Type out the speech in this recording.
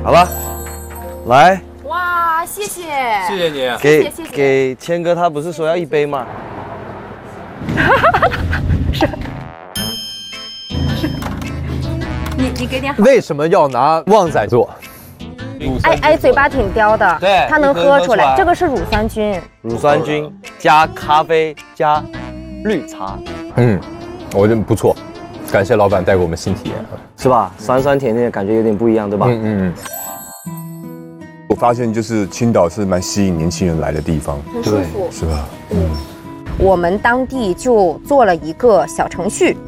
好吧，来， 哇，谢谢， 谢谢你。 给谦哥，他不是说要1杯吗？ 你给点好。 为什么要拿旺仔做？ 哎，嘴巴挺刁的， 对它能喝出一喝出来来。这个是乳酸菌， 乳酸菌加咖啡加绿茶， 我觉得不错，感谢老板带给我们新体验。 是吧？酸酸甜甜的感觉有点不一样，对吧？ 我发现就是青岛是蛮吸引年轻人来的地方， 很舒服。 是吧？ 我们当地就做了一个小程序，